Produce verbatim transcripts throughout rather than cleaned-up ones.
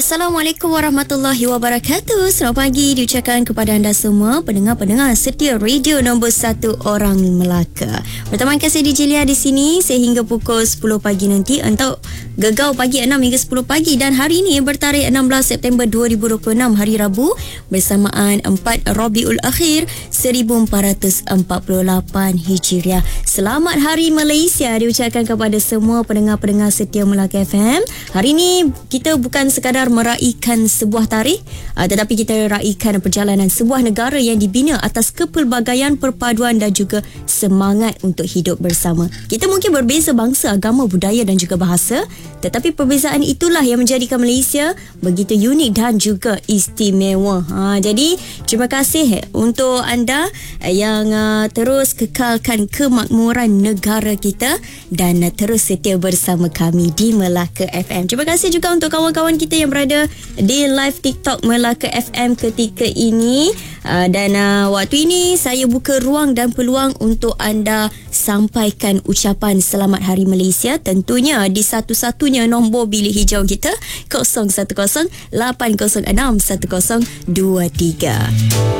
Assalamualaikum warahmatullahi wabarakatuh. Selamat pagi diucapkan kepada anda semua pendengar-pendengar setia radio nombor satu Orang Melaka. Berteman saya D J Lia di sini sehingga pukul sepuluh pagi nanti untuk Gegau Pagi enam hingga sepuluh pagi, dan hari ini bertarikh enam belas September dua ribu dua puluh enam, hari Rabu, bersamaan empat Rabiul Akhir seribu empat ratus empat puluh lapan Hijriah. Selamat Hari Malaysia diucapkan kepada semua pendengar-pendengar setia Melaka F M. Hari ini kita bukan sekadar meraihkan sebuah tarikh, tetapi kita raihkan perjalanan sebuah negara yang dibina atas kepelbagaian, perpaduan dan juga semangat untuk hidup bersama. Kita mungkin berbeza bangsa, agama, budaya dan juga bahasa, tetapi perbezaan itulah yang menjadikan Malaysia begitu unik dan juga istimewa. Ha, jadi terima kasih untuk anda yang uh, terus kekalkan kemakmuran negara kita dan uh, terus setia bersama kami di Melaka F M. Terima kasih juga untuk kawan-kawan kita yang berada di live TikTok Melaka F M ketika ini. Uh, dan uh, waktu ini saya buka ruang dan peluang untuk anda sampaikan ucapan Selamat Hari Malaysia, tentunya di satu-satunya nombor bilik hijau kita kosong satu kosong lapan kosong enam satu kosong dua tiga.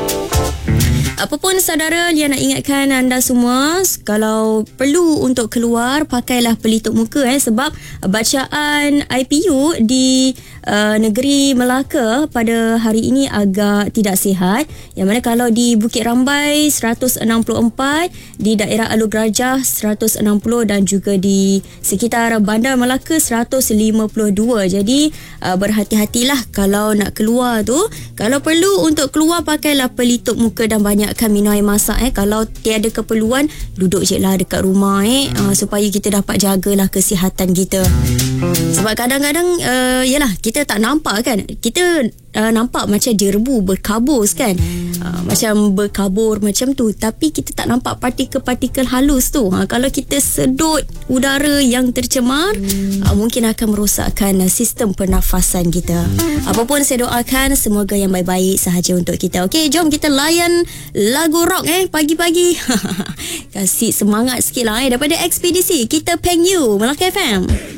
Apapun saudara yang nak ingatkan anda semua, kalau perlu untuk keluar, pakailah pelitup muka eh, sebab bacaan I P U di uh, negeri Melaka pada hari ini agak tidak sihat. Yang mana kalau di Bukit Rambai seratus enam puluh empat, di daerah Alur Garjah seratus enam puluh dan juga di sekitar Bandar Melaka seratus lima puluh dua. Jadi uh, berhati-hatilah kalau nak keluar tu. Kalau perlu untuk keluar, pakailah pelitup muka dan banyak akan minum air masak eh. Kalau tiada keperluan, duduk je lah dekat rumah eh, uh, supaya kita dapat jagalah kesihatan kita. Sebab kadang-kadang uh, yalah, kita tak nampak kan, kita uh, nampak macam jerebu berkabus kan, uh, macam berkabur macam tu, tapi kita tak nampak partikel-partikel halus tu. uh, Kalau kita sedut udara yang tercemar, uh, mungkin akan merosakkan uh, sistem pernafasan kita. Apapun saya doakan semoga yang baik-baik sahaja untuk kita. Okey, jom kita layan lagu rock eh pagi-pagi. Kasih semangat sikit lah eh daripada Ekspedisi Kita Peng You Melaka F M.